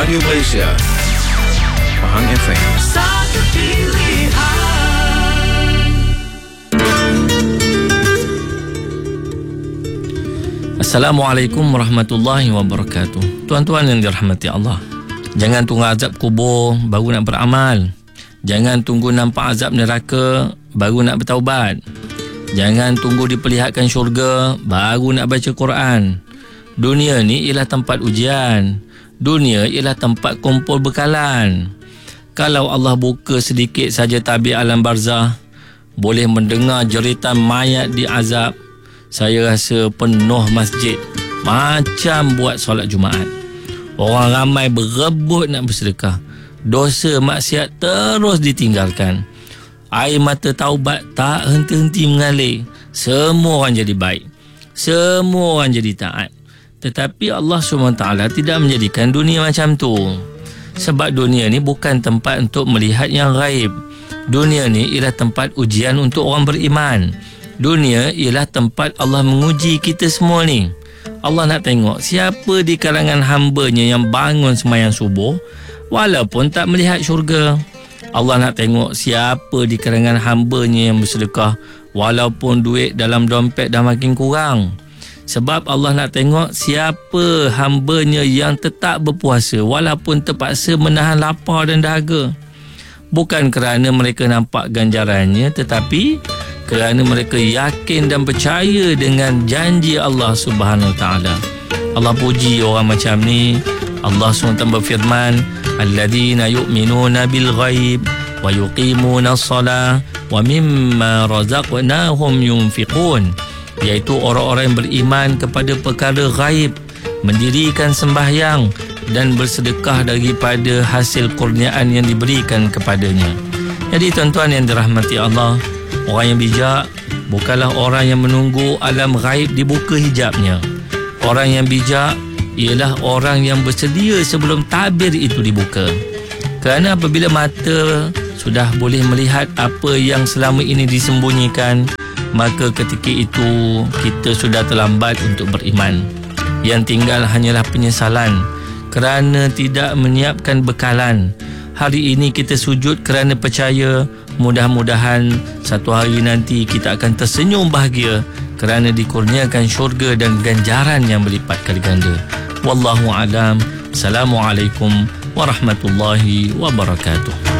Radio Malaysia, Pahang FM. Satu pilihan. Assalamualaikum warahmatullahi wabarakatuh. Tuan-tuan yang dirahmati Allah, jangan tunggu azab kubur baru nak beramal. Jangan tunggu nampak azab neraka baru nak bertaubat. Jangan tunggu diperlihatkan syurga baru nak baca Quran. Dunia ni ialah tempat ujian. Dunia ialah tempat kumpul bekalan. Kalau Allah buka sedikit saja tabir alam barzah, boleh mendengar jeritan mayat di azab, saya rasa penuh masjid macam buat solat Jumaat. Orang ramai berebut nak bersedekah. Dosa maksiat terus ditinggalkan. Air mata taubat tak henti-henti mengalir. Semua orang jadi baik. Semua orang jadi taat. Tetapi Allah SWT tidak menjadikan dunia macam tu. Sebab dunia ni bukan tempat untuk melihat yang gaib. Dunia ni ialah tempat ujian untuk orang beriman. Dunia ialah tempat Allah menguji kita semua ni. Allah nak tengok siapa di kalangan hamba-Nya yang bangun sembahyang subuh walaupun tak melihat syurga. Allah nak tengok siapa di kalangan hamba-Nya yang bersedekah walaupun duit dalam dompet dah makin kurang. Sebab Allah nak tengok siapa hamba-Nya yang tetap berpuasa walaupun terpaksa menahan lapar dan dahaga. Bukan kerana mereka nampak ganjarannya, tetapi kerana mereka yakin dan percaya dengan janji Allah Subhanahu Wa Taala. Allah puji orang macam ni. Allah SWT berfirman, alladzina yu'minuna bil ghaib wa yuqimuna as-salah wa mimma razaqnahum yunfiqun. Iaitu orang-orang yang beriman kepada perkara ghaib, mendirikan sembahyang dan bersedekah daripada hasil kurniaan yang diberikan kepadanya. Jadi tuan-tuan yang dirahmati Allah, orang yang bijak bukanlah orang yang menunggu alam ghaib dibuka hijabnya. Orang yang bijak ialah orang yang bersedia sebelum tabir itu dibuka. Kerana apabila mata sudah boleh melihat apa yang selama ini disembunyikan, maka ketika itu kita sudah terlambat untuk beriman. Yang tinggal hanyalah penyesalan kerana tidak menyiapkan bekalan. Hari ini kita sujud kerana percaya. Mudah-mudahan satu hari nanti kita akan tersenyum bahagia kerana dikurniakan syurga dan ganjaran yang berlipat kali ganda. Wallahu a'lam. Assalamualaikum warahmatullahi wabarakatuh.